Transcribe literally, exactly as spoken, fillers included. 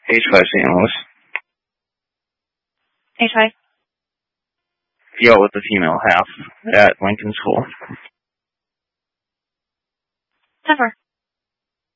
H five Saint Louis. H five? Yeah, with the female half at Lincoln School.